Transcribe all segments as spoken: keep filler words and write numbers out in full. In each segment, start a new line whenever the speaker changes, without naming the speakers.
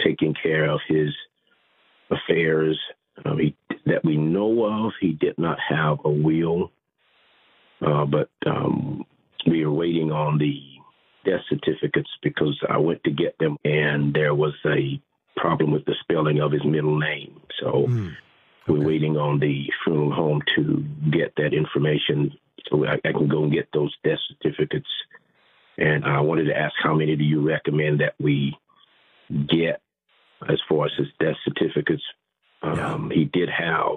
taking care of his affairs. Um, he, that we know of, he did not have a will, uh, but um, we are waiting on the death certificates because I went to get them, and there was a problem with the spelling of his middle name. So mm, okay. we're waiting on the funeral home to get that information so I, I can go and get those death certificates. And I wanted to ask, how many do you recommend that we get as far as his death certificates? Um, yeah. He did have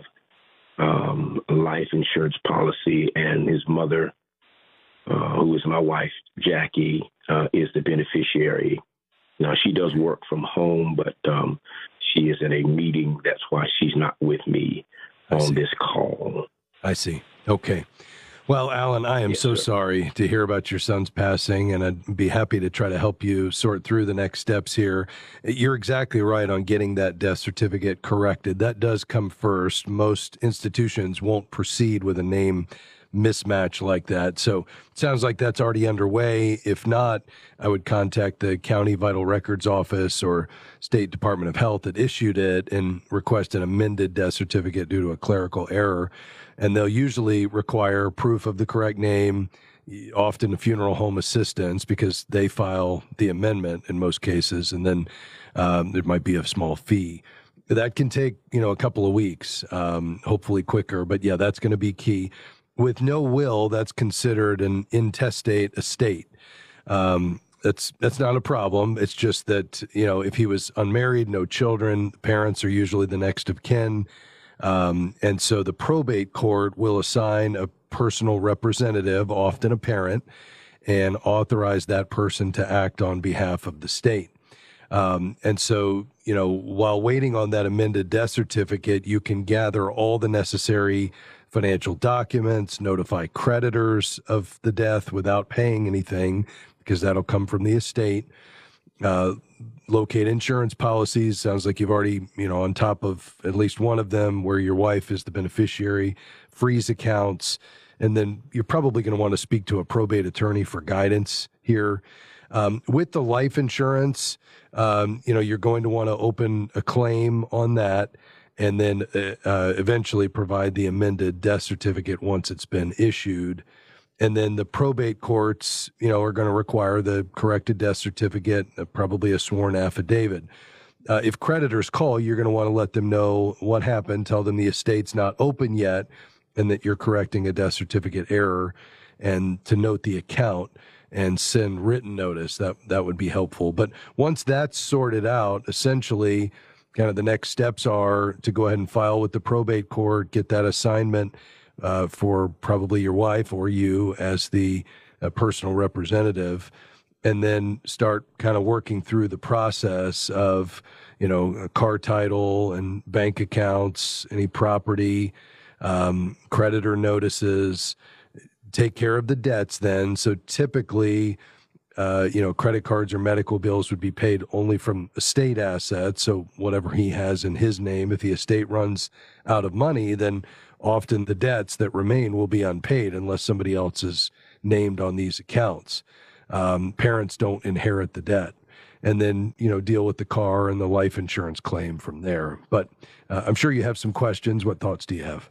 um, a life insurance policy, and his mother, uh, who is my wife, Jackie, uh, is the beneficiary. Now, she does work from home, but um, she is in a meeting. That's why she's not with me
I
on
see.
this call.
I see. Okay. Well, Alan, I am yes, so
sir.
sorry to hear about your son's passing, and I'd be happy to try to help you sort through the next steps here. You're exactly right on getting that death certificate corrected. That does come first. Most institutions won't proceed with a name mismatch like that. So it sounds like that's already underway. If not, I would contact the County Vital Records Office or State Department of Health that issued it and request an amended death certificate due to a clerical error. And they'll usually require proof of the correct name, often a funeral home assistance, because they file the amendment in most cases, and then um, there might be a small fee. That can take, you know, a couple of weeks, um, hopefully quicker. But yeah, that's going to be key. With no will, that's considered an intestate estate. Um, that's that's not a problem. It's just that, you know, if he was unmarried, no children, parents are usually the next of kin. Um, and so the probate court will assign a personal representative, often a parent, and authorize that person to act on behalf of the state. Um, and so, you know, while waiting on that amended death certificate, you can gather all the necessary financial documents, notify creditors of the death without paying anything, because that'll come from the estate. Uh, locate insurance policies. Sounds like you've already, you know, on top of at least one of them where your wife is the beneficiary. Freeze accounts. And then you're probably going to want to speak to a probate attorney for guidance here. Um, with the life insurance, um, you know, you're going to want to open a claim on that and then uh, uh, eventually provide the amended death certificate once it's been issued. And then the probate courts, you know, are going to require the corrected death certificate, uh, probably a sworn affidavit. Uh, if creditors call, you're going to want to let them know what happened, tell them the estate's not open yet, and that you're correcting a death certificate error, and to note the account and send written notice. That that would be helpful. But once that's sorted out, essentially, kind of the next steps are to go ahead and file with the probate court, get that assignment Uh, for probably your wife or you as the uh, personal representative, and then start kind of working through the process of, you know, a car title and bank accounts, any property, um, creditor notices, take care of the debts then. So typically, uh, you know, credit cards or medical bills would be paid only from estate assets. So whatever he has in his name, if the estate runs out of money, then often the debts that remain will be unpaid unless somebody else is named on these accounts. Um, parents don't inherit the debt. And then, you know, deal with the car and the life insurance claim from there. But uh, I'm sure you have some questions. What thoughts do you have?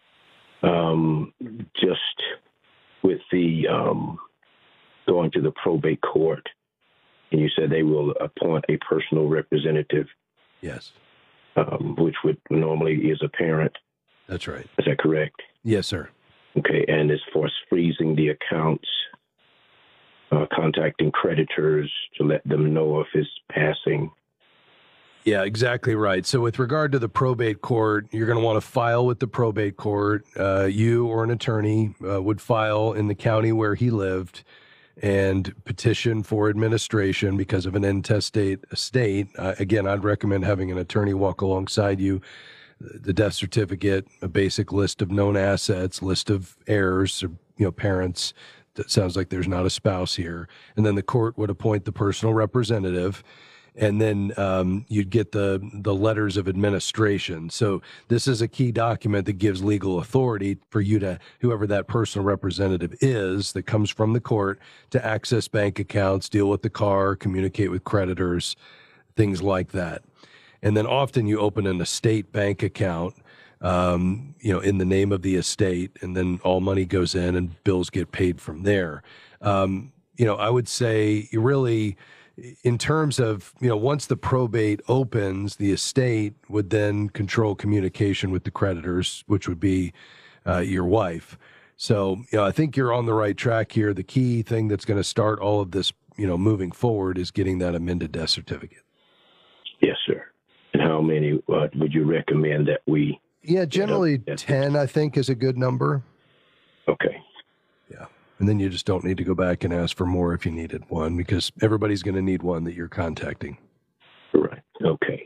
Um, just with the um, going to the probate court, and you said they will appoint a personal representative.
Yes.
Um, which would normally is a parent.
That's right.
Is that correct?
Yes, sir.
Okay. And as far as freezing the accounts, uh, contacting creditors to let them know of his passing.
Yeah, exactly right. So with regard to the probate court, you're going to want to file with the probate court. Uh, you or an attorney uh, would file in the county where he lived and petition for administration because of an intestate estate. Uh, again, I'd recommend having an attorney walk alongside you. The death certificate, a basic list of known assets, list of heirs, or, you know, parents. That sounds like there's not a spouse here. And then the court would appoint the personal representative, and then um, you'd get the the letters of administration. So this is a key document that gives legal authority for you to, whoever that personal representative is, that comes from the court, to access bank accounts, deal with the car, communicate with creditors, things like that. And then often you open an estate bank account, um, you know, in the name of the estate, and then all money goes in and bills get paid from there. Um, you know, I would say you really, in terms of, you know, once the probate opens, the estate would then control communication with the creditors, which would be uh, your wife. So, you know, I think you're on the right track here. The key thing that's going to start all of this, you know, moving forward is getting that amended death certificate.
Yes, sir. And how many uh, would you recommend that we?
Yeah, generally ten, I think, is a good number.
Okay.
Yeah. And then you just don't need to go back and ask for more if you needed one, because everybody's going to need one that you're contacting.
Right. Okay.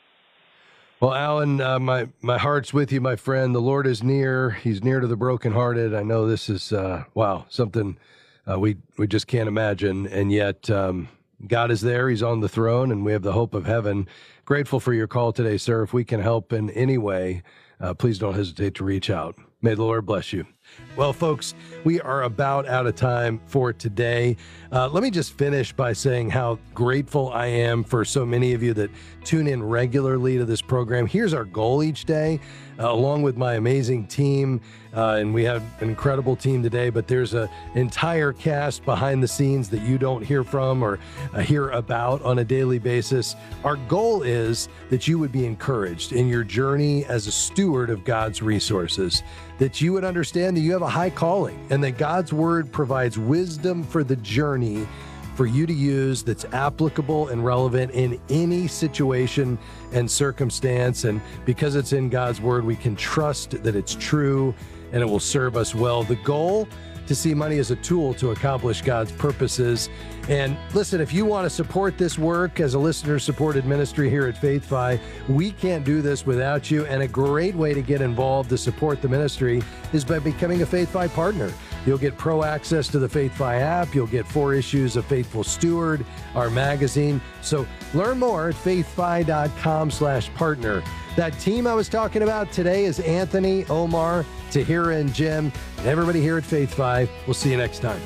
Well, Alan, uh, my, my heart's with you, my friend. The Lord is near. He's near to the brokenhearted. I know this is, uh, wow, something uh, we, we just can't imagine. And yet um, God is there. He's on the throne, and we have the hope of heaven. Grateful for your call today, sir. If we can help in any way, uh, please don't hesitate to reach out. May the Lord bless you. Well, folks, we are about out of time for today. Uh, let me just finish by saying how grateful I am for so many of you that tune in regularly to this program. Here's our goal each day, uh, along with my amazing team. Uh, and we have an incredible team today, but there's an entire cast behind the scenes that you don't hear from or uh, hear about on a daily basis. Our goal is that you would be encouraged in your journey as a steward of God's resources, that you would understand that you have a high calling and that God's word provides wisdom for the journey for you to use that's applicable and relevant in any situation and circumstance. And because it's in God's word, we can trust that it's true and it will serve us well. The goal, to see money as a tool to accomplish God's purposes. And listen, if you want to support this work as a listener-supported ministry here at FaithFi, we can't do this without you. And a great way to get involved to support the ministry is by becoming a FaithFi partner. You'll get pro access to the FaithFi app. You'll get four issues of Faithful Steward, our magazine. So learn more at faithfi.com slash partner. That team I was talking about today is Anthony, Omar, Tahira, and Jim, and everybody here at FaithFi. We'll see you next time.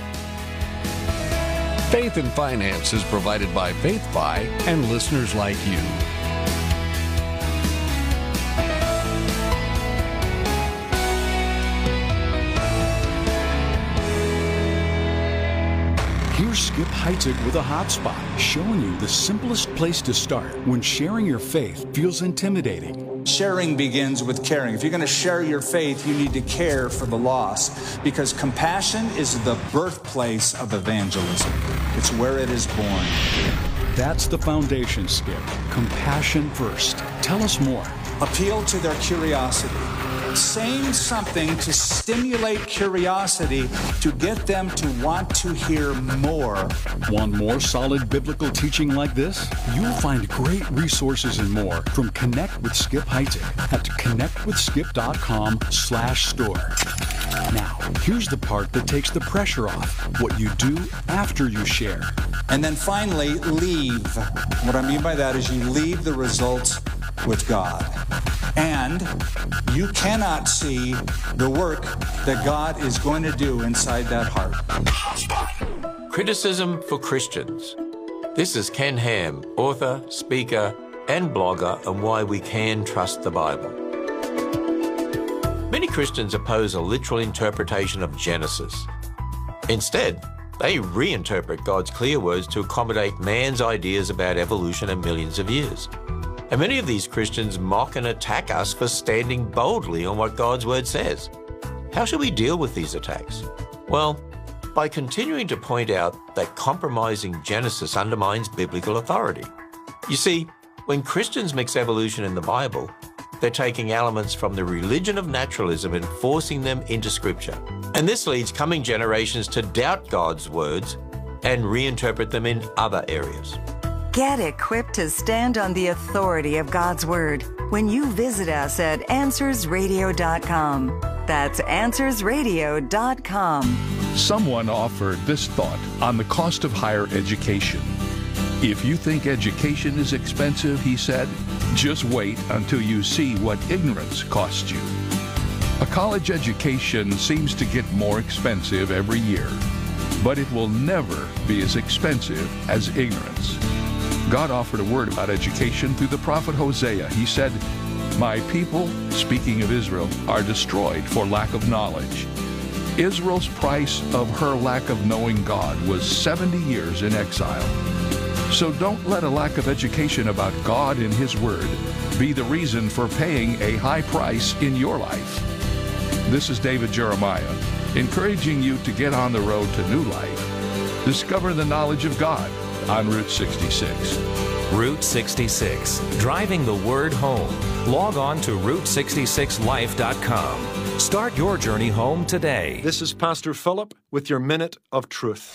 Faith and Finance is provided by FaithFi and listeners like you.
Here's Skip Heitzig with a hotspot, showing you the simplest place to start when sharing your faith feels intimidating.
Sharing begins with caring. If you're going to share your faith, you need to care for the lost, because compassion is the birthplace of evangelism. It's where it is born.
That's the foundation, Skip. Compassion first. Tell us more.
Appeal to their curiosity. Saying something to stimulate curiosity to get them to want to hear more.
Want more solid biblical teaching like this? You'll find great resources and more from Connect with Skip Heitzig at connectwithskip.com slash store. Now, here's the part that takes the pressure off. What you do after you share.
And then finally, leave. What I mean by that is you leave the results with God. And you cannot see the work that God is going to do inside that heart.
Criticism for Christians. This is Ken Ham, author, speaker, and blogger on why we can trust the Bible. Many Christians oppose a literal interpretation of Genesis. Instead, they reinterpret God's clear words to accommodate man's ideas about evolution and millions of years. And many of these Christians mock and attack us for standing boldly on what God's word says. How should we deal with these attacks? Well, by continuing to point out that compromising Genesis undermines biblical authority. You see, when Christians mix evolution in the Bible, they're taking elements from the religion of naturalism and forcing them into Scripture. And this leads coming generations to doubt God's words and reinterpret them in other areas.
Get equipped to stand on the authority of God's Word when you visit us at answers radio dot com. That's answers radio dot com.
Someone offered this thought on the cost of higher education. If you think education is expensive, he said, just wait until you see what ignorance costs you. A college education seems to get more expensive every year, but it will never be as expensive as ignorance. God offered a word about education through the prophet Hosea. He said, "My people," speaking of Israel, "are destroyed for lack of knowledge." Israel's price of her lack of knowing God was seventy years in exile. So don't let a lack of education about God and His Word be the reason for paying a high price in your life. This is David Jeremiah, encouraging you to get on the road to new life. Discover the knowledge of God on Route sixty-six.
Route sixty-six, driving the word home. Log on to route sixty-six life dot com. Start your journey home today.
This is Pastor Philip with your Minute of Truth.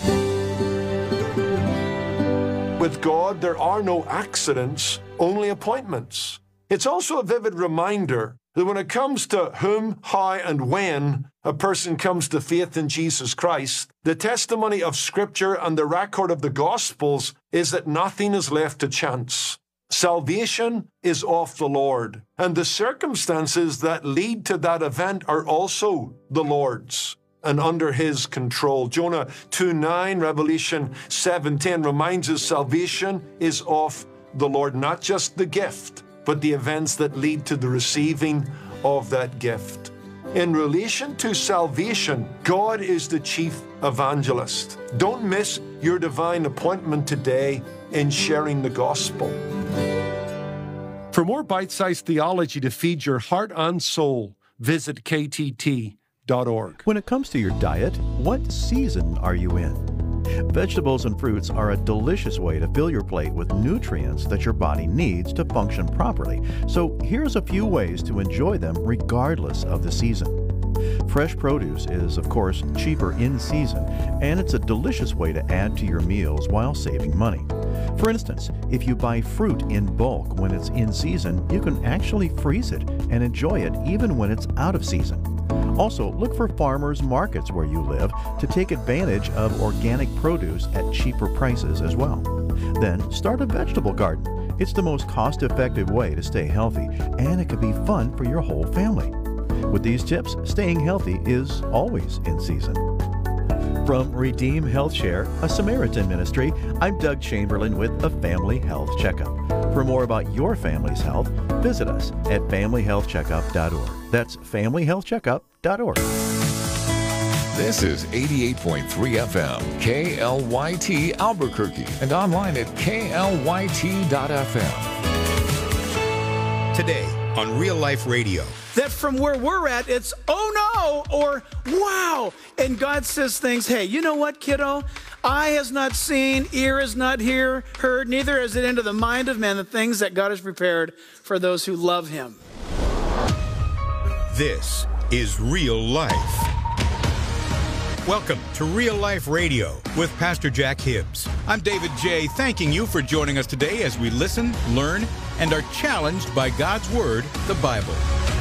With God, there are no accidents, only appointments. It's also a vivid reminder that when it comes to whom, how, and when a person comes to faith in Jesus Christ, the testimony of Scripture and the record of the Gospels is that nothing is left to chance. Salvation is of the Lord, and the circumstances that lead to that event are also the Lord's and under His control. Jonah two nine, Revelation seven ten reminds us salvation is of the Lord, not just the gift, but the events that lead to the receiving of that gift. In relation to salvation, God is the chief evangelist. Don't miss your divine appointment today in sharing the gospel. For more bite-sized theology to feed your heart and soul, visit K T T dot org.
When it comes to your diet, what season are you in? Vegetables and fruits are a delicious way to fill your plate with nutrients that your body needs to function properly. So here's a few ways to enjoy them regardless of the season. Fresh produce is, of course, cheaper in season, and it's a delicious way to add to your meals while saving money. For instance, if you buy fruit in bulk when it's in season, you can actually freeze it and enjoy it even when it's out of season. Also, look for farmers markets where you live to take advantage of organic produce at cheaper prices as well. Then, start a vegetable garden. It's the most cost-effective way to stay healthy, and it can be fun for your whole family. With these tips, staying healthy is always in season. From Redeem Health Share, a Samaritan ministry, I'm Doug Chamberlain with a Family Health Checkup. For more about your family's health, visit us at family health checkup dot org. That's family health checkup dot org.
This is eighty-eight point three F M, K L Y T Albuquerque, and online at K L Y T dot F M.
Today on Real Life Radio.
That from where we're at, it's oh no or wow. And God says things, hey, you know what, kiddo? Eye has not seen, ear has not hear, heard, neither has it entered the mind of man the things that God has prepared for those who love Him.
This is Real Life. Welcome to Real Life Radio with Pastor Jack Hibbs. I'm David J., thanking you for joining us today as we listen, learn, and are challenged by God's Word, the Bible.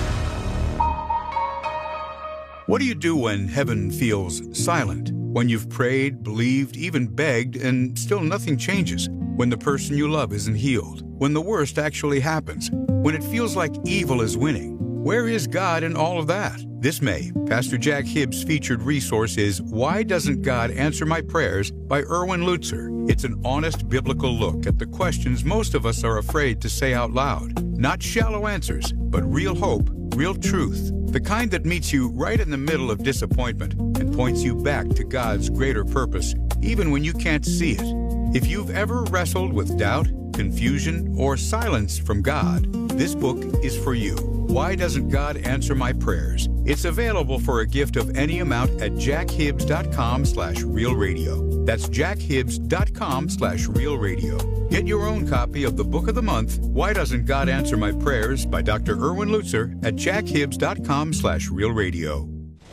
What do you do when heaven feels silent? When you've prayed, believed, even begged, and still nothing changes? When the person you love isn't healed? When the worst actually happens? When it feels like evil is winning? Where is God in all of that? This May, Pastor Jack Hibbs' featured resource is Why Doesn't God Answer My Prayers by Erwin Lutzer. It's an honest biblical look at the questions most of us are afraid to say out loud. Not shallow answers, but real hope, real truth. The kind that meets you right in the middle of disappointment and points you back to God's greater purpose, even when you can't see it. If you've ever wrestled with doubt, confusion, or silence from God, this book is for you. Why Doesn't God Answer My Prayers? It's available for a gift of any amount at jack hibbs dot com slash real radio. That's jack hibbs dot com slash real radio. Get your own copy of the Book of the Month, Why Doesn't God Answer My Prayers by Doctor Erwin Lutzer at jack hibbs dot com slash real radio.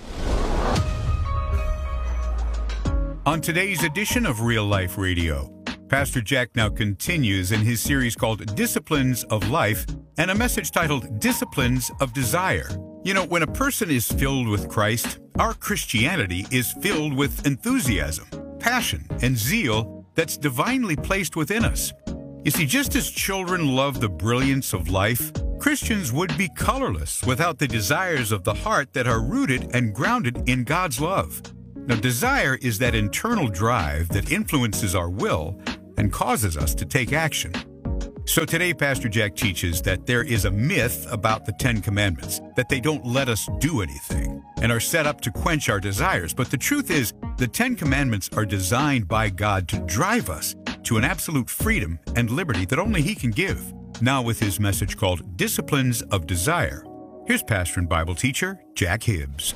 On today's edition of Real Life Radio, Pastor Jack now continues in his series called Disciplines of Life and a message titled Disciplines of Desire. You know, when a person is filled with Christ, our Christianity is filled with enthusiasm, passion, and zeal that's divinely placed within us. You see, just as children love the brilliance of life, Christians would be colorless without the desires of the heart that are rooted and grounded in God's love. Now, desire is that internal drive that influences our will and causes us to take action. So today, Pastor Jack teaches that there is a myth about the Ten Commandments, that they don't let us do anything and are set up to quench our desires. But the truth is, the Ten Commandments are designed by God to drive us to an absolute freedom and liberty that only He can give. Now with his message called Disciplines of Desire, here's pastor and Bible teacher Jack Hibbs.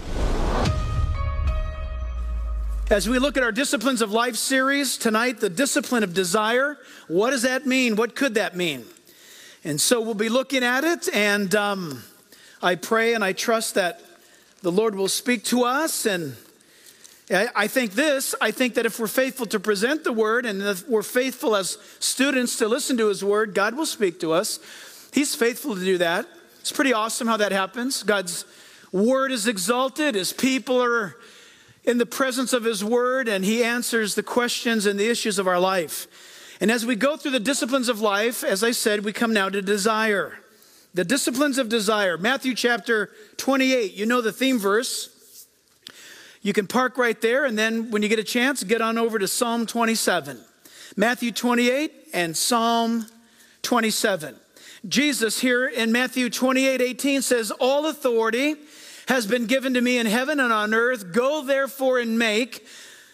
As we look at our Disciplines of Life series tonight, the discipline of desire, what does that mean? What could that mean? And so we'll be looking at it, and um, I pray and I trust that the Lord will speak to us. And I, I think this, I think that if we're faithful to present the Word, and if we're faithful as students to listen to His Word, God will speak to us. He's faithful to do that. It's pretty awesome how that happens. God's Word is exalted, His people are in the presence of His Word, and He answers the questions and the issues of our life. And as we go through the disciplines of life, as I said, we come now to desire. The disciplines of desire. Matthew chapter twenty-eight, you know the theme verse. You can park right there, and then when you get a chance, get on over to Psalm twenty-seven. Matthew twenty-eight and Psalm twenty-seven. Jesus here in Matthew twenty-eight eighteen says, "All authority has been given to me in heaven and on earth. Go therefore and make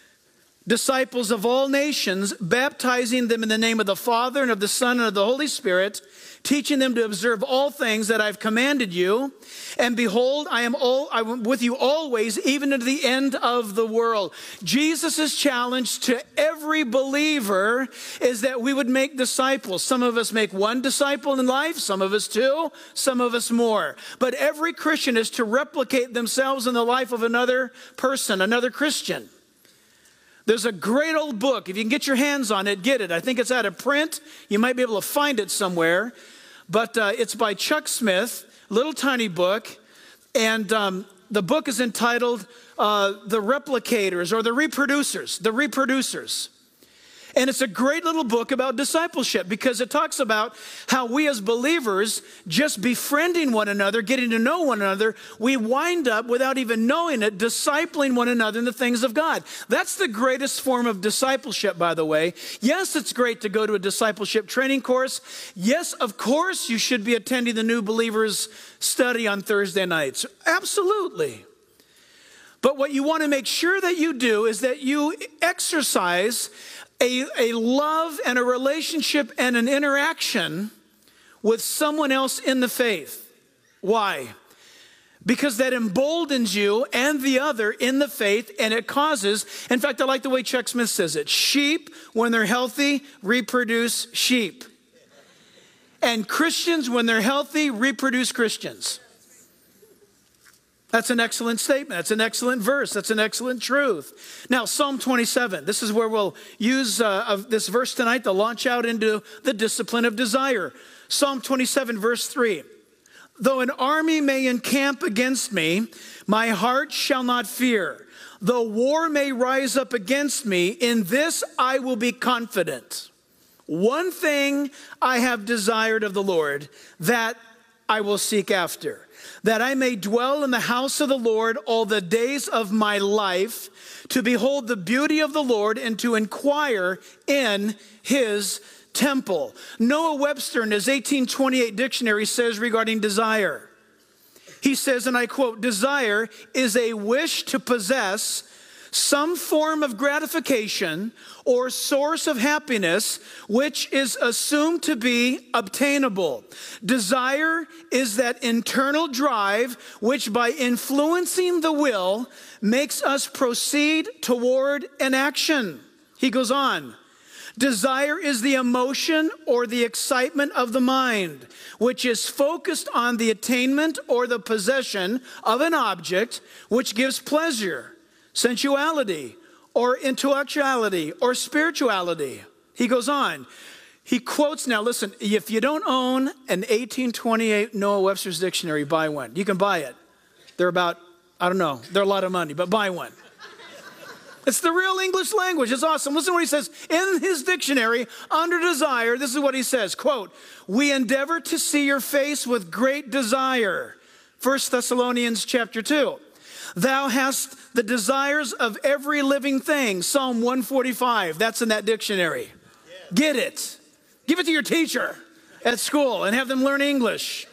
disciples of all nations, baptizing them in the name of the Father and of the Son and of the Holy Spirit, teaching them to observe all things that I've commanded you. And behold, I am all I am with you always, even to the end of the world." Jesus' challenge to every believer is that we would make disciples. Some of us make one disciple in life, some of us two, some of us more. But every Christian is to replicate themselves in the life of another person, another Christian. There's a great old book. If you can get your hands on it, get it. I think it's out of print. You might be able to find it somewhere. But uh, it's by Chuck Smith, little tiny book. And um, the book is entitled uh, The Replicators, or The Reproducers. The Reproducers. And it's a great little book about discipleship, because it talks about how we as believers, just befriending one another, getting to know one another, we wind up, without even knowing it, discipling one another in the things of God. That's the greatest form of discipleship, by the way. Yes, it's great to go to a discipleship training course. Yes, of course, you should be attending the New Believers study on Thursday nights. Absolutely. But what you want to make sure that you do is that you exercise A, a love and a relationship and an interaction with someone else in the faith. Why? Because that emboldens you and the other in the faith, and it causes, in fact, I like the way Chuck Smith says it, sheep, when they're healthy, reproduce sheep. And Christians, when they're healthy, reproduce Christians. That's an excellent statement. That's an excellent verse. That's an excellent truth. Now, Psalm twenty-seven. This is where we'll use uh, of this verse tonight to launch out into the discipline of desire. Psalm twenty-seven, verse three. "Though an army may encamp against me, my heart shall not fear. Though war may rise up against me, in this I will be confident. One thing I have desired of the Lord, that I will seek after, that I may dwell in the house of the Lord all the days of my life, to behold the beauty of the Lord and to inquire in His temple." Noah Webster in his eighteen twenty-eight dictionary says regarding desire, he says, and I quote, "Desire is a wish to possess some form of gratification or source of happiness which is assumed to be obtainable. Desire is that internal drive which, by influencing the will, makes us proceed toward an action." He goes on, "Desire is the emotion or the excitement of the mind, which is focused on the attainment or the possession of an object which gives pleasure, sensuality, or intellectuality, or spirituality." He goes on. He quotes, now listen, if you don't own an eighteen twenty-eight Noah Webster's dictionary, buy one. You can buy it. They're about, I don't know, they're a lot of money, but buy one. It's the real English language. It's awesome. Listen to what he says in his dictionary under desire. This is what he says, quote, "We endeavor to see your face with great desire." First Thessalonians chapter two. "Thou hast the desires of every living thing." Psalm one forty-five. That's in that dictionary. Yes. Get it. Give it to your teacher at school and have them learn English.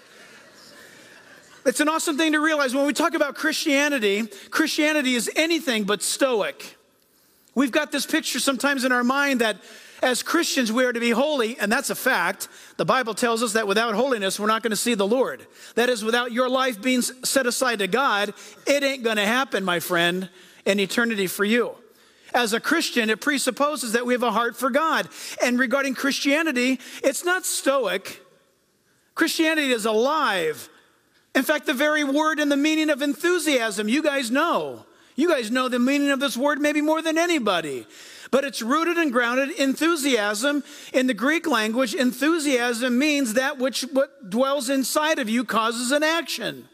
It's an awesome thing to realize when we talk about Christianity, Christianity is anything but stoic. We've got this picture sometimes in our mind that as Christians we are to be holy, and that's a fact. The Bible tells us that without holiness we're not going to see the Lord. That is, without your life being set aside to God, it ain't going to happen, my friend, in eternity for you. As a Christian, it presupposes that we have a heart for God. And regarding Christianity, it's not stoic. Christianity is alive. In fact, the very word and the meaning of enthusiasm, you guys know. You guys know the meaning of this word maybe more than anybody. But it's rooted and grounded in enthusiasm. In the Greek language, enthusiasm means that which what dwells inside of you causes an action.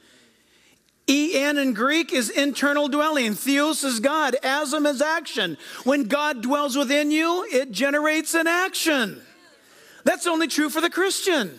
E N in Greek is internal dwelling. Theos is God. Asm is action. When God dwells within you, it generates an action. That's only true for the Christian.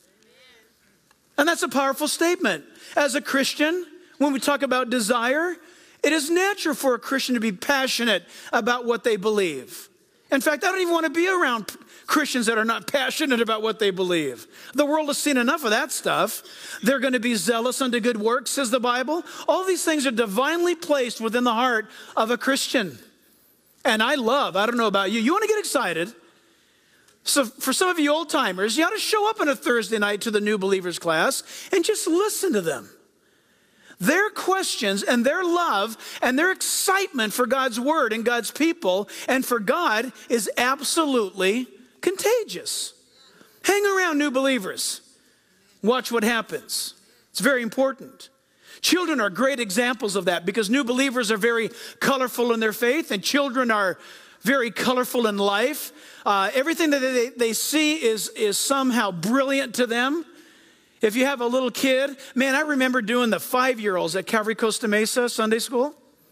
And that's a powerful statement. As a Christian, when we talk about desire, it is natural for a Christian to be passionate about what they believe. In fact, I don't even want to be around Christians that are not passionate about what they believe. The world has seen enough of that stuff. They're going to be zealous unto good works, says the Bible. All these things are divinely placed within the heart of a Christian. And I love, I don't know about you, you want to get excited. So for some of you old timers, you ought to show up on a Thursday night to the new believers class and just listen to them. Their questions and their love and their excitement for God's word and God's people and for God is absolutely contagious. Hang around new believers. Watch what happens. It's very important. Children are great examples of that because new believers are very colorful in their faith and children are very colorful in life. Uh, everything that they, they see is, is somehow brilliant to them. If you have a little kid, man, I remember doing the five-year-olds at Calvary Costa Mesa Sunday School.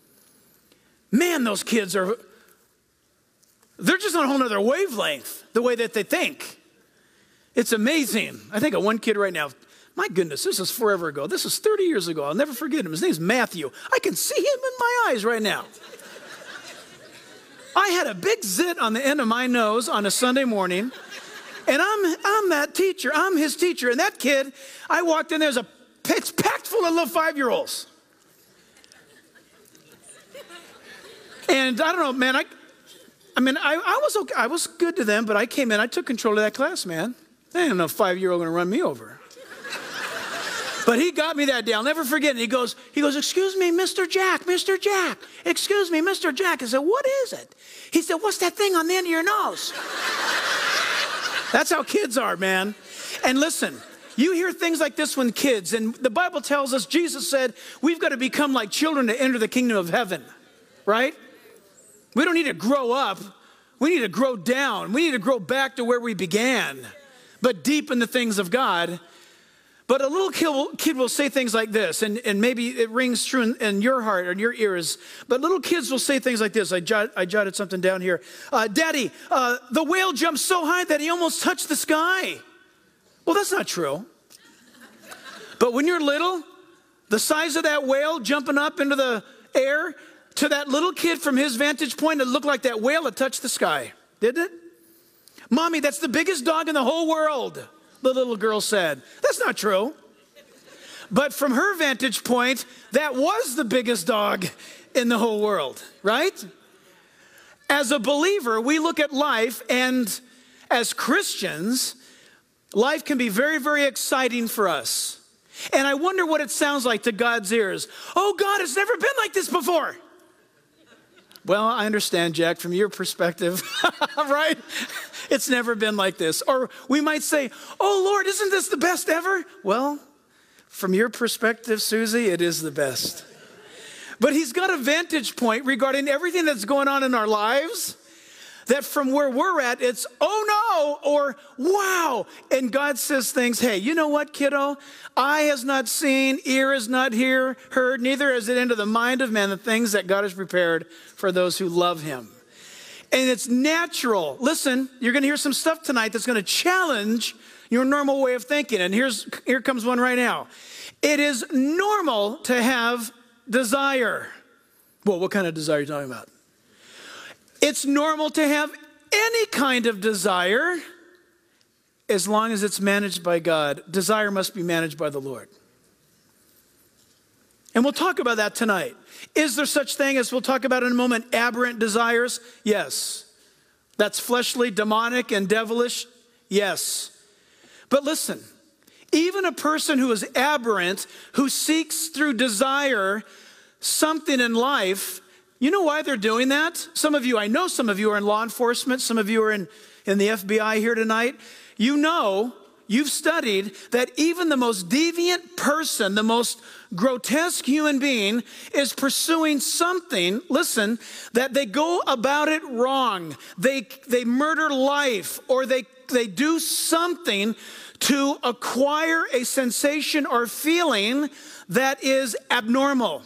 Man, those kids are, they're just on a whole nother wavelength, the way that they think. It's amazing. I think of one kid right now. My goodness, this is forever ago. This is thirty years ago. I'll never forget him. His name's Matthew. I can see him in my eyes right now. I had a big zit on the end of my nose on a Sunday morning. And I'm, I'm that teacher. I'm his teacher. And that kid, I walked in, there's a, it's packed full of little five-year-olds. And I don't know, man, I, I mean, I, I was okay. I was good to them, but I came in, I took control of that class, man. I didn't know a five-year-old going to run me over. But he got me that day. I'll never forget. And he goes, he goes, excuse me, Mister Jack, Mister Jack. Excuse me, Mister Jack. I said, what is it? He said, what's that thing on the end of your nose? That's how kids are, man. And listen, you hear things like this when kids, and the Bible tells us, Jesus said, we've got to become like children to enter the kingdom of heaven, right? We don't need to grow up. We need to grow down. We need to grow back to where we began, but deep in the things of God. But a little kid will, kid will say things like this, and, and maybe it rings true in, in your heart or in your ears, but little kids will say things like this. I, jot, I jotted something down here. Uh, Daddy, uh, the whale jumped so high that he almost touched the sky. Well, that's not true. But when you're little, the size of that whale jumping up into the air, to that little kid from his vantage point, it looked like that whale had touched the sky, didn't it? Mommy, that's the biggest dog in the whole world, the little girl said. That's not true. But from her vantage point, that was the biggest dog in the whole world, right? As a believer, we look at life, and as Christians, life can be very, very exciting for us. And I wonder what it sounds like to God's ears. Oh, God, it's never been like this before. Well, I understand, Jack, from your perspective, right? It's never been like this. Or we might say, oh, Lord, isn't this the best ever? Well, from your perspective, Susie, it is the best. But he's got a vantage point regarding everything that's going on in our lives, that from where we're at, it's, oh, no, or wow. And God says things, hey, you know what, kiddo? Eye has not seen, ear has not hear, heard, neither has it entered the mind of man the things that God has prepared for those who love him. And it's natural. Listen, you're going to hear some stuff tonight that's going to challenge your normal way of thinking. And here's here comes one right now. It is normal to have desire. Well, what kind of desire are you talking about? It's normal to have any kind of desire, as long as it's managed by God, desire must be managed by the Lord. And we'll talk about that tonight. Is there such thing as we'll talk about in a moment, aberrant desires? Yes. That's fleshly, demonic, and devilish? Yes. But listen, even a person who is aberrant, who seeks through desire something in life, you know why they're doing that? Some of you, I know some of you are in law enforcement, some of you are in, in the F B I here tonight. You know, you've studied that even the most deviant person, the most grotesque human being is pursuing something, listen, that they go about it wrong. They, they murder life, or they, they do something to acquire a sensation or feeling that is abnormal.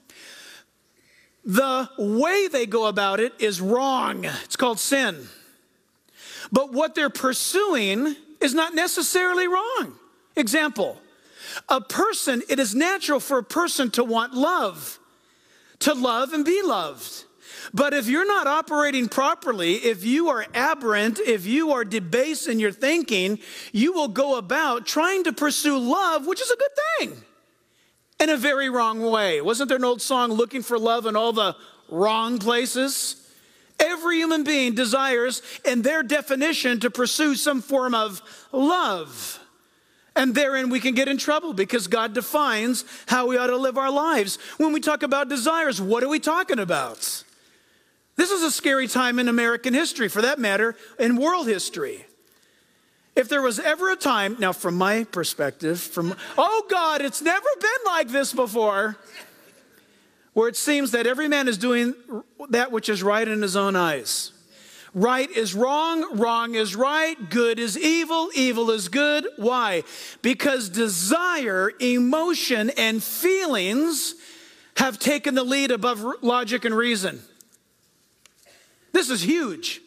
The way they go about it is wrong. It's called sin. But what they're pursuing is not necessarily wrong. Example, a person, it is natural for a person to want love, to love and be loved. But if you're not operating properly, if you are aberrant, if you are debased in your thinking, you will go about trying to pursue love, which is a good thing, in a very wrong way. Wasn't there an old song, looking for love in all the wrong places? Every human being desires, in their definition, to pursue some form of love. And therein we can get in trouble because God defines how we ought to live our lives. When we talk about desires, what are we talking about? This is a scary time in American history, for that matter, in world history. If there was ever a time, now from my perspective, from, oh God, it's never been like this before, where it seems that every man is doing that which is right in his own eyes. Right is wrong, wrong is right, good is evil, evil is good. Why? Because desire, emotion, and feelings have taken the lead above logic and reason. This is huge.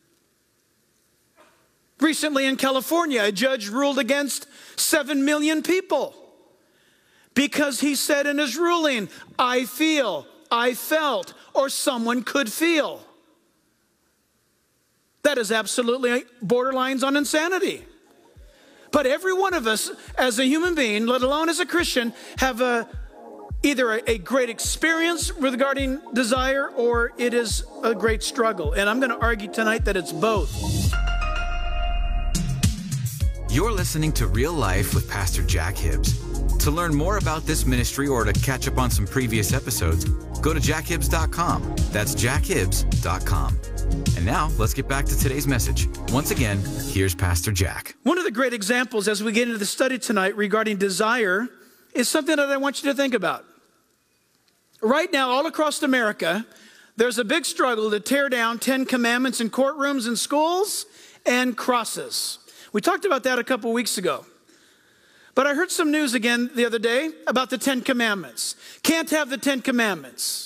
Recently in California, a judge ruled against seven million people because he said in his ruling, I feel, I felt, or someone could feel. That is absolutely borderlines on insanity. But every one of us as a human being, let alone as a Christian, have a, either a, a great experience regarding desire or it is a great struggle. And I'm going to argue tonight that it's both.
You're listening to Real Life with Pastor Jack Hibbs. To learn more about this ministry or to catch up on some previous episodes, go to jack hibbs dot com. That's jack hibbs dot com. And now, let's get back to today's message. Once again, here's Pastor Jack.
One of the great examples as we get into the study tonight regarding desire is something that I want you to think about. Right now, all across America, there's a big struggle to tear down Ten Commandments in courtrooms and schools and crosses. We talked about that a couple weeks ago. But I heard some news again the other day about the Ten Commandments. Can't have the Ten Commandments.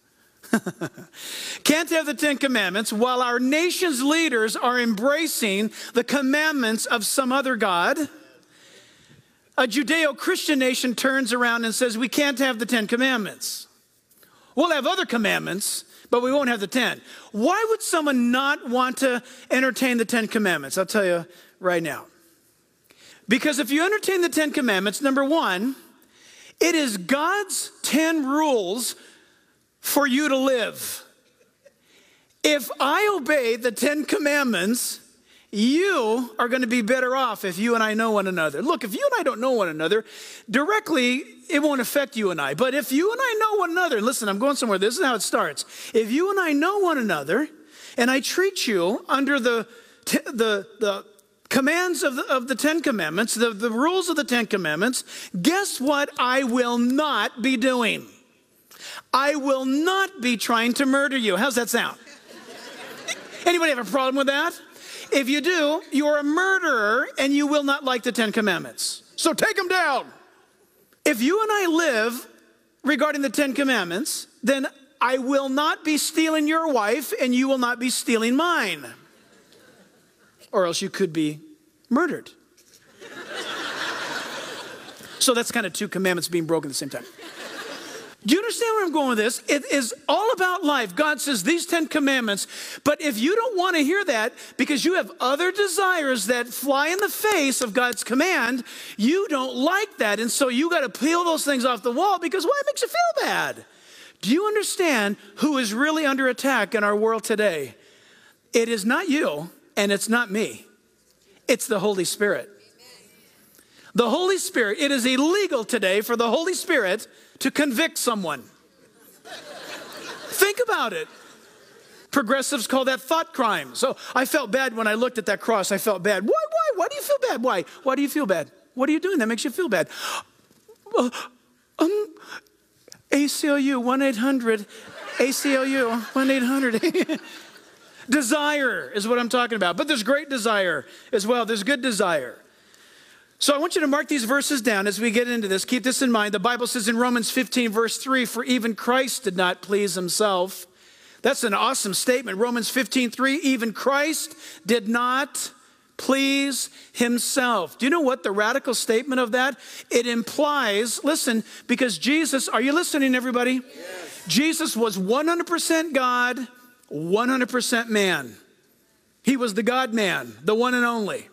Can't have the Ten Commandments while our nation's leaders are embracing the commandments of some other God. A Judeo-Christian nation turns around and says, we can't have the Ten Commandments. We'll have other commandments, but we won't have the ten. Why would someone not want to entertain the Ten Commandments? I'll tell you right now. Because if you entertain the Ten Commandments, number one, it is God's ten rules for you to live. If I obey the Ten Commandments, you are going to be better off if you and I know one another. Look, if you and I don't know one another, directly, it won't affect you and I. But if you and I know one another, listen, I'm going somewhere. This is how it starts. If you and I know one another, and I treat you under the, the, the commands of the, of the Ten Commandments, the, the rules of the Ten Commandments, guess what I will not be doing? I will not be trying to murder you. How's that sound? Anybody have a problem with that? If you do, you're a murderer and you will not like the Ten Commandments. So take them down. If you and I live regarding the Ten Commandments, then I will not be stealing your wife and you will not be stealing mine. Or else you could be murdered. So that's kind of two commandments being broken at the same time. Do you understand where I'm going with this? It is all about life. God says these Ten Commandments, but if you don't want to hear that because you have other desires that fly in the face of God's command, you don't like that. And so you got to peel those things off the wall because, well, it makes you feel bad. Do you understand who is really under attack in our world today? It is not you and it's not me. It's the Holy Spirit. The Holy Spirit, it is illegal today for the Holy Spirit to convict someone. Think about it. Progressives call that thought crime. So I felt bad when I looked at that cross. I felt bad. Why, why? Why do you feel bad? Why? Why do you feel bad? What are you doing that makes you feel bad? Uh, um, A C L U, one eight hundred, A C L U, one eight hundred. Desire is what I'm talking about. But there's great desire as well. There's good desire. So I want you to mark these verses down as we get into this. Keep this in mind. The Bible says in Romans fifteen, verse three, for even Christ did not please himself. That's an awesome statement. Romans fifteen, three, even Christ did not please himself. Do you know what the radical statement of that? It implies, listen, because Jesus, are you listening, everybody? Yes. Jesus was one hundred percent God, one hundred percent man. He was the God-man, the one and only.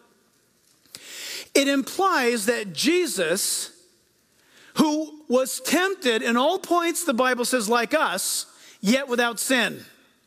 It implies that Jesus, who was tempted in all points, the Bible says, like us, yet without sin.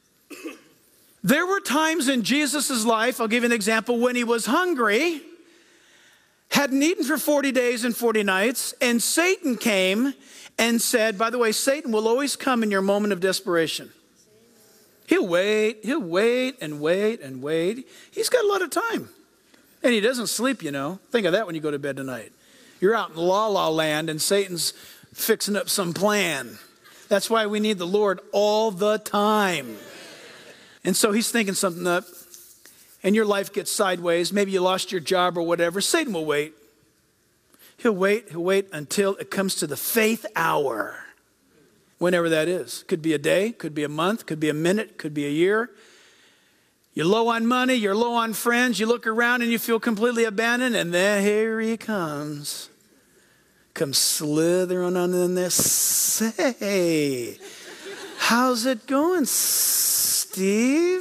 There were times in Jesus' life, I'll give you an example, when he was hungry, hadn't eaten for forty days and forty nights, and Satan came and said, by the way, Satan will always come in your moment of desperation. He'll wait, he'll wait and wait and wait. He's got a lot of time. And he doesn't sleep, you know. Think of that when you go to bed tonight. You're out in la la land and Satan's fixing up some plan. That's why we need the Lord all the time. And so he's thinking something up and your life gets sideways. Maybe you lost your job or whatever. Satan will wait. He'll wait, he'll wait until it comes to the faith hour. Whenever that is. Could be a day, could be a month, could be a minute, could be a year. You're low on money, you're low on friends, you look around and you feel completely abandoned, and then here he comes. Comes slithering on in there. Say, how's it going, Steve?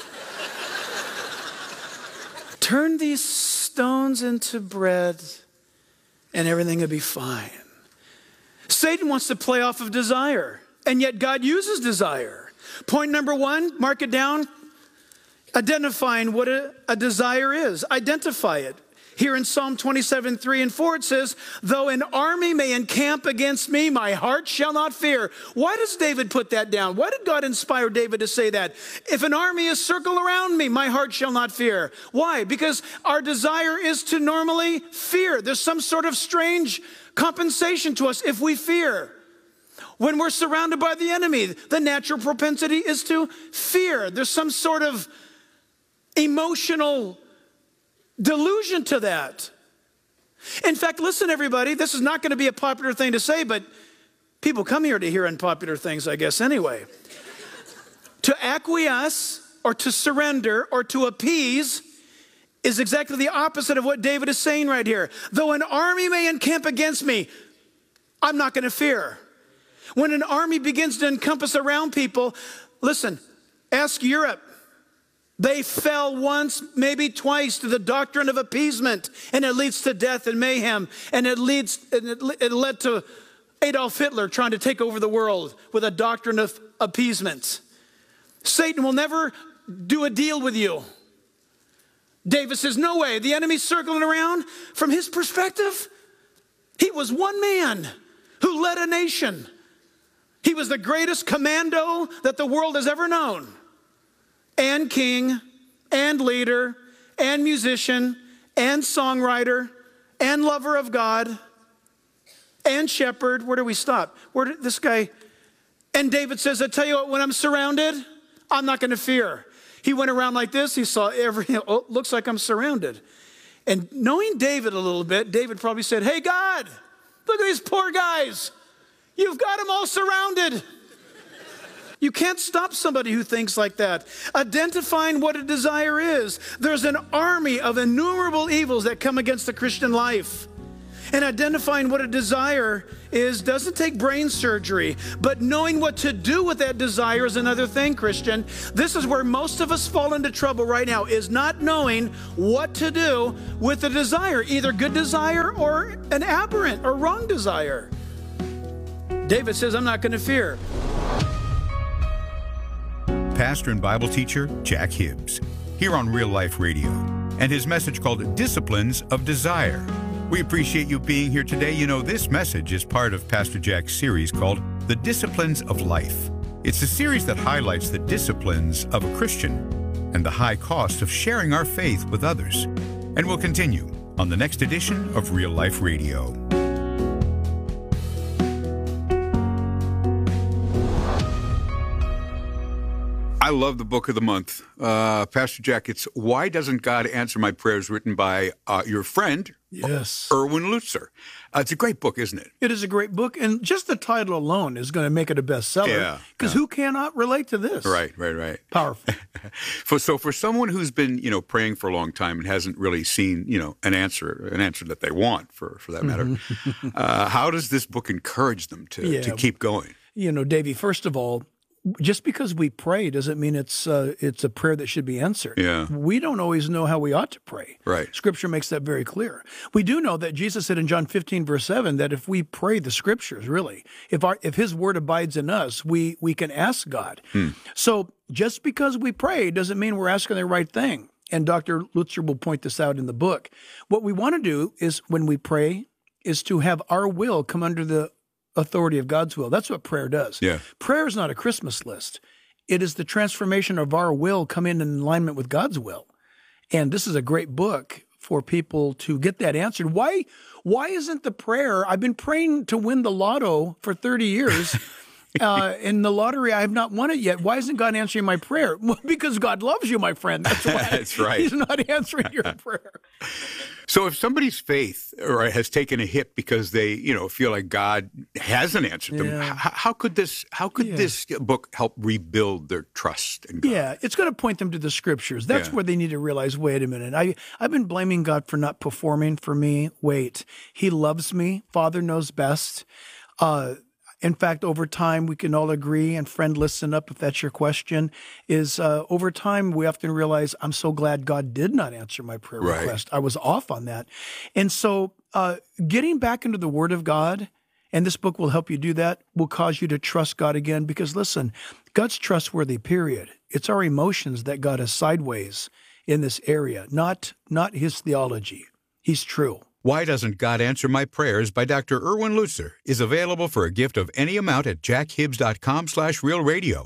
Turn these stones into bread and everything will be fine. Satan wants to play off of desire, and yet God uses desire. Point number one, mark it down. Identifying what a, a desire is. Identify it. Here in Psalm twenty-seven, three and four, it says, though an army may encamp against me, my heart shall not fear. Why does David put that down? Why did God inspire David to say that? If an army is circled around me, my heart shall not fear. Why? Because our desire is to normally fear. There's some sort of strange compensation to us if we fear. When we're surrounded by the enemy, the natural propensity is to fear. There's some sort of emotional delusion to that. In fact, listen, everybody, this is not going to be a popular thing to say, but people come here to hear unpopular things, I guess, anyway. To acquiesce or to surrender or to appease is exactly the opposite of what David is saying right here. Though an army may encamp against me, I'm not going to fear. When an army begins to encompass around people, listen, ask Europe. They fell once, maybe twice, to the doctrine of appeasement, and it leads to death and mayhem, and it leads, and it, it led to Adolf Hitler trying to take over the world with a doctrine of appeasement. Satan will never do a deal with you. David says, no way. The enemy's circling around. From his perspective, he was one man who led a nation. He was the greatest commando that the world has ever known. And king, and leader, and musician, and songwriter, and lover of God, and shepherd. Where do we stop? Where did this guy? And David says, I tell you what, when I'm surrounded, I'm not going to fear. He went around like this. He saw everything. Oh, looks like I'm surrounded. And knowing David a little bit, David probably said, hey, God, look at these poor guys. You've got them all surrounded. You can't stop somebody who thinks like that. Identifying what a desire is. There's an army of innumerable evils that come against the Christian life. And identifying what a desire is doesn't take brain surgery, but knowing what to do with that desire is another thing, Christian. This is where most of us fall into trouble right now, is not knowing what to do with a desire, either good desire or an aberrant or wrong desire. David says, I'm not going to fear.
Pastor and Bible teacher Jack Hibbs, here on Real Life Radio, and his message called Disciplines of Desire. We appreciate you being here today. You know, this message is part of Pastor Jack's series called The Disciplines of Life. It's a series that highlights the disciplines of a Christian and the high cost of sharing our faith with others. And we'll continue on the next edition of Real Life Radio. I love the book of the month. Uh, Pastor Jack, it's Why Doesn't God Answer My Prayers, written by uh, your friend,
yes,
Erwin Lutzer. Uh, it's a great book, isn't it?
It is a great book, and just the title alone is going to make it a bestseller.
Yeah.
Because
yeah.
who cannot relate to this?
Right, right, right.
Powerful.
for, so for someone who's been, you know, praying for a long time and hasn't really seen, you know, an answer, an answer that they want, for, for that matter, uh, how does this book encourage them to,
yeah.
to keep going?
You know, Davey, first of all, just because we pray doesn't mean it's uh, it's a prayer that should be answered.
Yeah.
We don't always know how we ought to pray.
Right.
Scripture makes that very clear. We do know that Jesus said in John fifteen, verse seven, that if we pray the Scriptures, really, if our if His Word abides in us, we we can ask God.
Hmm.
So just because we pray doesn't mean we're asking the right thing. And Doctor Lutzer will point this out in the book. What we want to do is, when we pray, is to have our will come under the authority of God's will. That's what prayer does.
Yeah.
Prayer is not a Christmas list. It is the transformation of our will come in alignment with God's will. And this is a great book for people to get that answered. Why, why isn't the prayer, I've been praying to win the lotto for thirty years. Uh, in the lottery, I have not won it yet. Why isn't God answering my prayer? Well, because God loves you, my friend. That's why.
That's right.
He's not answering your prayer.
So if somebody's faith or has taken a hit because they, you know, feel like God hasn't answered them,
Yeah.
how, how could this how could
Yeah.
this book help rebuild their trust in God?
Yeah, it's going to point them to the Scriptures. That's
Yeah.
where they need to realize, wait a minute, I, I've been blaming God for not performing for me. Wait, He loves me. Father knows best. Uh, in fact, over time, we can all agree, and friend, listen up if that's your question, is uh, over time, we often realize, I'm so glad God did not answer my prayer
Right.
request. I was off on that. And so uh, getting back into the Word of God, and this book will help you do that, will cause you to trust God again. Because listen, God's trustworthy, period. It's our emotions that got us sideways in this area, not, not His theology. He's true.
Why Doesn't God Answer My Prayers by Doctor Erwin Lutzer is available for a gift of any amount at jackhibbs.com slash real radio.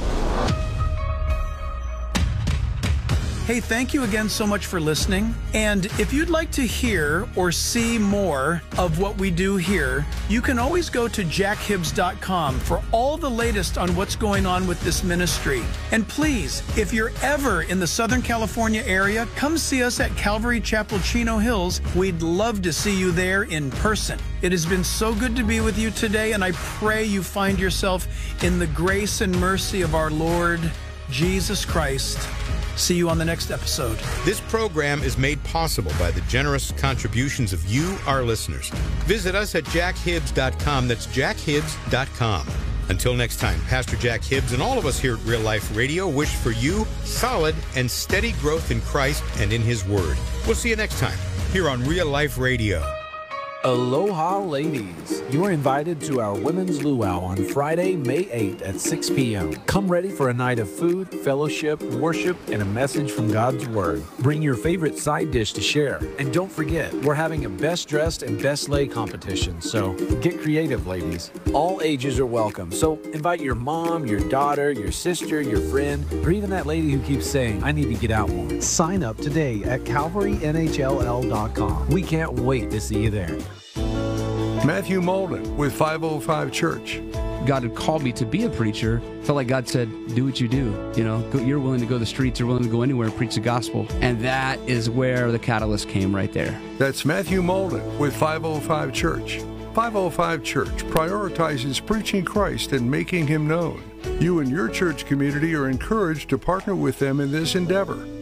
Hey, thank you again so much for listening. And if you'd like to hear or see more of what we do here, you can always go to jack hibbs dot com for all the latest on what's going on with this ministry. And please, if you're ever in the Southern California area, come see us at Calvary Chapel, Chino Hills. We'd love to see you there in person. It has been so good to be with you today, and I pray you find yourself in the grace and mercy of our Lord Jesus Christ. See you on the next episode.
This program is made possible by the generous contributions of you, our listeners. Visit us at jack hibbs dot com. That's jack hibbs dot com. Until next time, Pastor Jack Hibbs and all of us here at Real Life Radio wish for you solid and steady growth in Christ and in His Word. We'll see you next time here on Real Life Radio.
Aloha, ladies. You are invited to our Women's Luau on Friday, May eighth at six p.m. Come ready for a night of food, fellowship, worship, and a message from God's Word. Bring your favorite side dish to share. And don't forget, we're having a Best Dressed and Best Lay competition, so get creative, ladies. All ages are welcome, so invite your mom, your daughter, your sister, your friend, or even that lady who keeps saying, I need to get out more. Sign up today at calvary n h l l dot com. We can't wait to see you there.
Matthew Molden with five oh five Church.
God had called me to be a preacher. Felt like God said, do what you do. You know, go, you're willing to go the streets, you're willing to go anywhere and preach the gospel. And that is where the catalyst came right there.
That's Matthew Molden with five oh five Church. five oh five Church prioritizes preaching Christ and making Him known. You and your church community are encouraged to partner with them in this endeavor.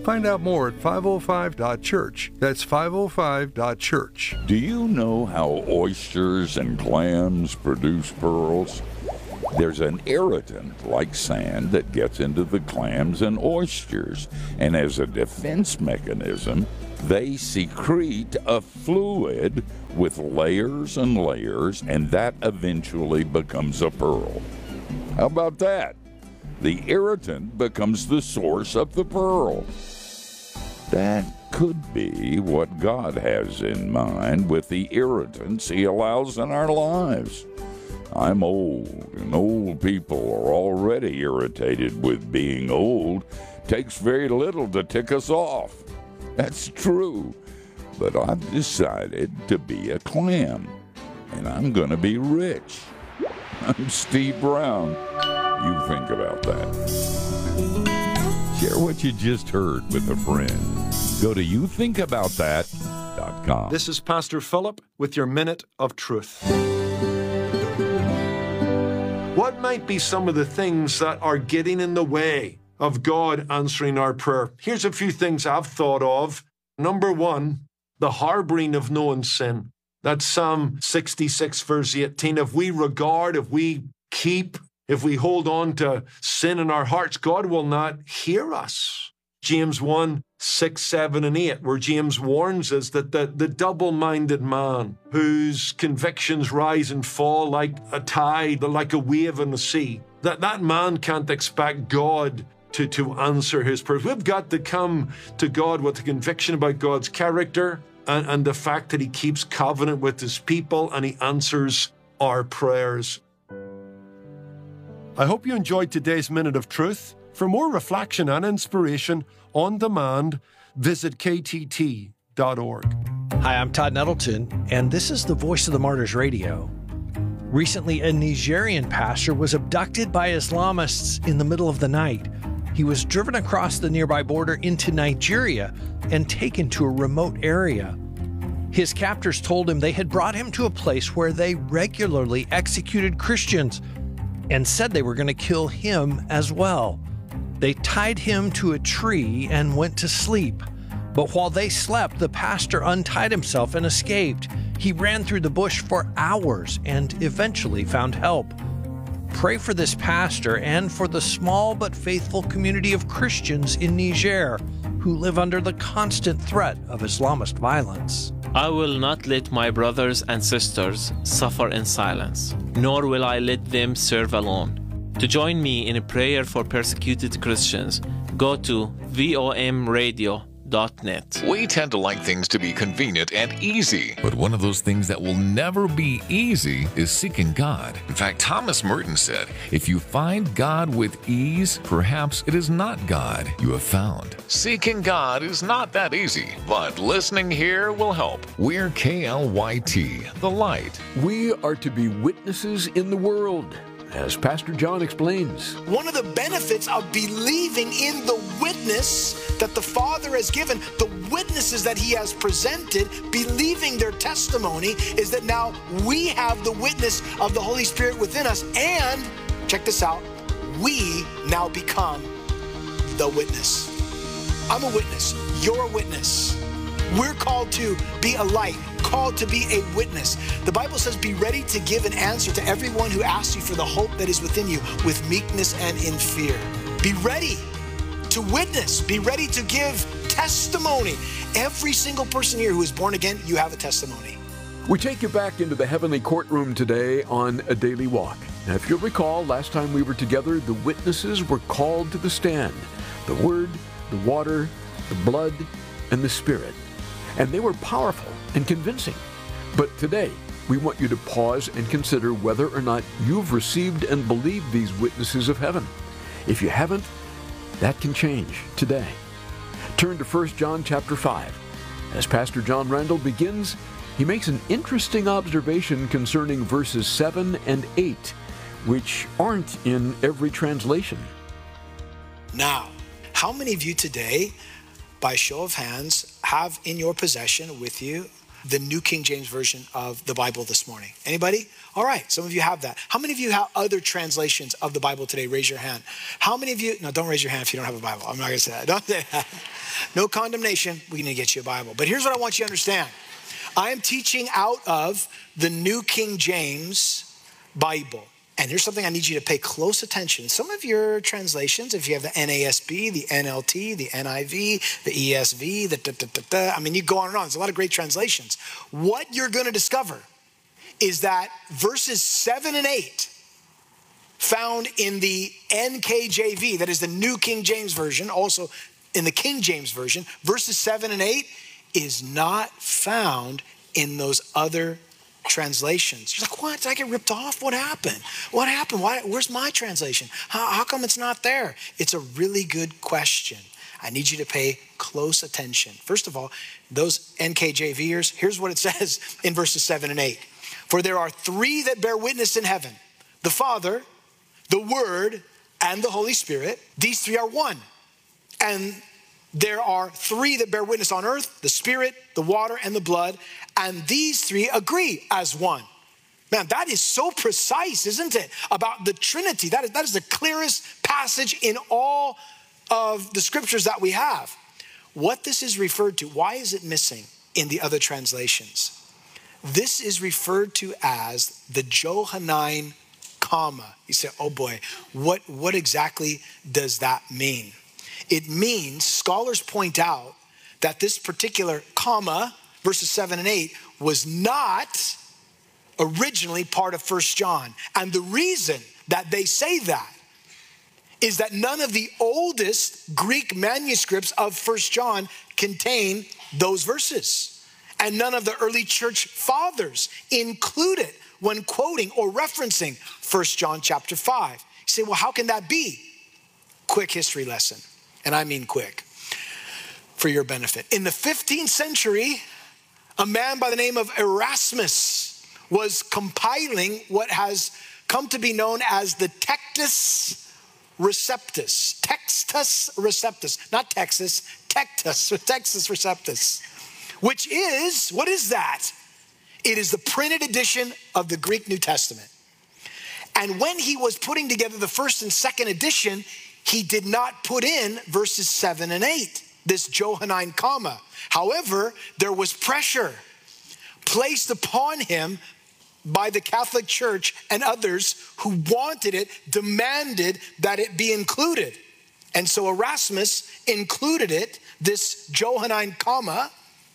Find out more at five oh five dot church. That's five oh five dot church.
Do you know how oysters and clams produce pearls? There's an irritant like sand that gets into the clams and oysters, and as a defense mechanism, they secrete a fluid with layers and layers, and that eventually becomes a pearl. How about that? The irritant becomes the source of the pearl. That could be what God has in mind with the irritants He allows in our lives. I'm old, and old people are already irritated with being old. Takes very little to tick us off. That's true. But I've decided to be a clam, and I'm going to be rich. I'm Steve Brown. You think about that. Share what you just heard with a friend. Go to you think about that dot com.
This is Pastor Philip with your Minute of Truth. What might be some of the things that are getting in the way of God answering our prayer? Here's a few things I've thought of. Number one, the harboring of known sin. That's Psalm sixty-six, verse eighteen. If we regard, if we keep, if we hold on to sin in our hearts, God will not hear us. James one, six, seven, and eight, where James warns us that the, the double-minded man whose convictions rise and fall like a tide, like a wave in the sea, that that man can't expect God to, to answer his prayers. We've got to come to God with a conviction about God's character and, and the fact that He keeps covenant with His people and He answers our prayers. I hope you enjoyed today's Minute of Truth. For more reflection and inspiration on demand, visit k t t dot org.
Hi, I'm Todd Nettleton, and this is the Voice of the Martyrs Radio. Recently, a Nigerian pastor was abducted by Islamists in the middle of the night. He was driven across the nearby border into Nigeria and taken to a remote area. His captors told him they had brought him to a place where they regularly executed Christians and said they were going to kill him as well. They tied him to a tree and went to sleep. But while they slept, the pastor untied himself and escaped. He ran through the bush for hours and eventually found help. Pray for this pastor and for the small but faithful community of Christians in Niger who live under the constant threat of Islamist violence.
I will not let my brothers and sisters suffer in silence, nor will I let them serve alone. To join me in a prayer for persecuted Christians, go to vom radio dot net.
We tend to like things to be convenient and easy, but one of those things that will never be easy is seeking God. In fact, Thomas Merton said, if you find God with ease, perhaps it is not God you have found. Seeking God is not that easy, but listening here will help. We're K L Y T, the light.
We are to be witnesses in the world, as Pastor John explains.
One of the benefits of believing in the witness that the Father has given, the witnesses that He has presented, believing their testimony, is that now we have the witness of the Holy Spirit within us. And, check this out, we now become the witness. I'm a witness. You're a witness. We're called to be a light, called to be a witness. The Bible says, be ready to give an answer to everyone who asks you for the hope that is within you with meekness and in fear. Be ready to witness. Be ready to give testimony. Every single person here who is born again, you have a testimony.
We take you back into the heavenly courtroom today on A Daily Walk. Now, if you'll recall, last time we were together, the witnesses were called to the stand. The Word, the water, the blood, and the Spirit. And they were powerful and convincing. But today, we want you to pause and consider whether or not you've received and believed these witnesses of heaven. If you haven't, that can change today. Turn to First John chapter five. As Pastor John Randall begins, he makes an interesting observation concerning verses seven and eight, which aren't in every translation.
Now, how many of you today, by show of hands, have in your possession with you the New King James Version of the Bible this morning? Anybody? All right, some of you have that. How many of you have other translations of the Bible today? Raise your hand. How many of you, no, don't raise your hand if you don't have a Bible. I'm not gonna say that. Don't say that. No condemnation, we're gonna get you a Bible. But here's what I want you to understand. I am teaching out of the New King James Bible. And here's something I need you to pay close attention. Some of your translations, if you have the N A S B, the N L T, the N I V, the E S V, the da, da, da, da, I mean, you go on and on. There's a lot of great translations. What you're going to discover is that verses seven and eight found in the N K J V, that is the New King James Version, also in the King James Version, verses seven and eight is not found in those other translations. You're like, what? Did I get ripped off? What happened? What happened? Why? Where's my translation? How, how come it's not there? It's a really good question. I need you to pay close attention. First of all, those N K J Vers, here's what it says in verses seven and eight. For there are three that bear witness in heaven, the Father, the Word, and the Holy Spirit. These three are one. And there are three that bear witness on earth, the Spirit, the water, and the blood. And these three agree as one. Man, that is so precise, isn't it? About the Trinity. That is, that is the clearest passage in all of the scriptures that we have. What this is referred to, why is it missing in the other translations? This is referred to as the Johannine comma. You say, oh boy, what, what exactly does that mean? It means, scholars point out, that this particular comma, verses seven and eight, was not originally part of First John. And the reason that they say that is that none of the oldest Greek manuscripts of First John contain those verses. And none of the early church fathers include it when quoting or referencing First John chapter five. You say, well, how can that be? Quick history lesson. And I mean quick, for your benefit. In the fifteenth century, a man by the name of Erasmus was compiling what has come to be known as the Textus Receptus. Textus Receptus, not Texas, Textus, Textus Receptus, which is, what is that? It is the printed edition of the Greek New Testament. And when he was putting together the first and second edition, he did not put in verses seven and eight, this Johannine comma. However, there was pressure placed upon him by the Catholic Church and others who wanted it, demanded that it be included. And so Erasmus included it, this Johannine comma,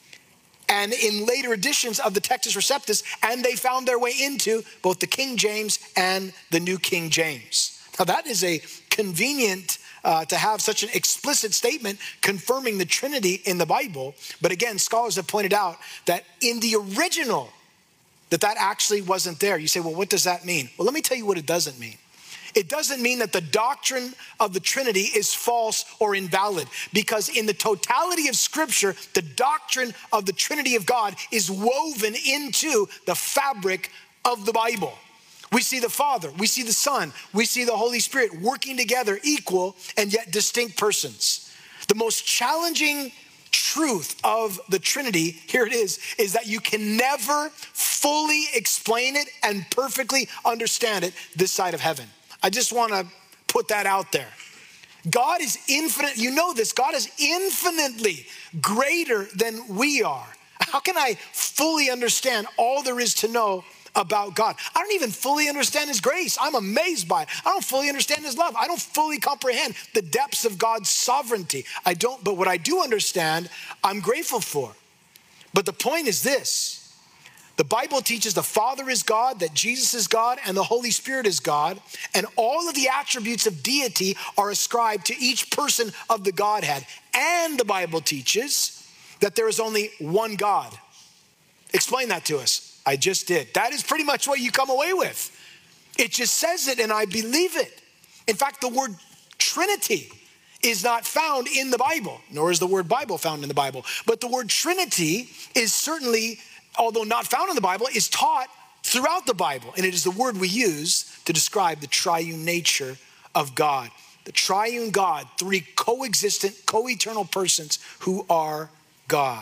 and in later editions of the Textus Receptus, and they found their way into both the King James and the New King James. Now that is a convenient uh, to have such an explicit statement confirming the Trinity in the Bible. But again, scholars have pointed out that in the original, that that actually wasn't there. You say, well, what does that mean? Well, let me tell you what it doesn't mean. It doesn't mean that the doctrine of the Trinity is false or invalid, because in the totality of Scripture, the doctrine of the Trinity of God is woven into the fabric of the Bible. We see the Father, we see the Son, we see the Holy Spirit working together, equal and yet distinct persons. The most challenging truth of the Trinity, here it is, is that you can never fully explain it and perfectly understand it this side of heaven. I just want to put that out there. God is infinite. You know this. God is infinitely greater than we are. How can I fully understand all there is to know about God? I don't even fully understand his grace. I'm amazed by it. I don't fully understand his love. I don't fully comprehend the depths of God's sovereignty. I don't, but what I do understand, I'm grateful for. But the point is this. The Bible teaches the Father is God, that Jesus is God, and the Holy Spirit is God. And all of the attributes of deity are ascribed to each person of the Godhead. And the Bible teaches that there is only one God. Explain that to us. I just did. That is pretty much what you come away with. It just says it, and I believe it. In fact, the word Trinity is not found in the Bible, nor is the word Bible found in the Bible. But the word Trinity is certainly, although not found in the Bible, is taught throughout the Bible. And it is the word we use to describe the triune nature of God. The triune God, three coexistent, co-eternal persons who are God.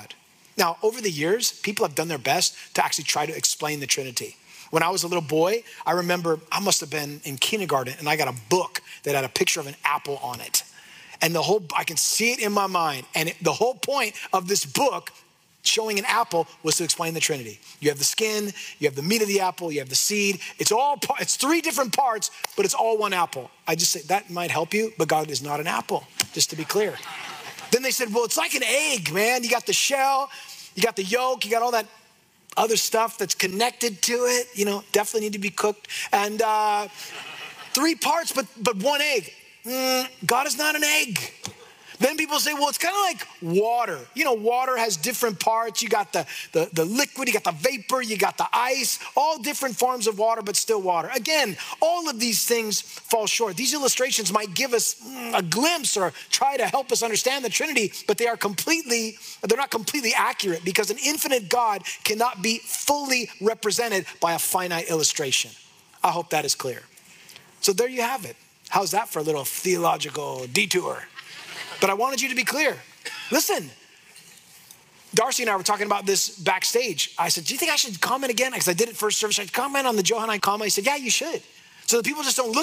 Now, over the years, people have done their best to actually try to explain the Trinity. When I was a little boy, I remember I must have been in kindergarten and I got a book that had a picture of an apple on it. And the whole, I can see it in my mind. And it, the whole point of this book showing an apple was to explain the Trinity. You have the skin, you have the meat of the apple, you have the seed. It's all, it's three different parts, but it's all one apple. I just say that might help you, but God is not an apple, just to be clear. Then they said, well, it's like an egg, man. You got the shell, you got the yolk, you got all that other stuff that's connected to it, you know, definitely need to be cooked. And uh, three parts, but but one egg. Mm, God is not an egg. Then people say, well, it's kind of like water. You know, water has different parts. You got the, the, the liquid, you got the vapor, you got the ice, all different forms of water, but still water. Again, all of these things fall short. These illustrations might give us mm, a glimpse or try to help us understand the Trinity, but they are completely, they're not completely accurate because an infinite God cannot be fully represented by a finite illustration. I hope that is clear. So there you have it. How's that for a little theological detour? But I wanted you to be clear. Listen, Darcy and I were talking about this backstage. I said, do you think I should comment again? Because I did it first service. I should comment on the Johannine comment. He said, yeah, you should. So that people just don't look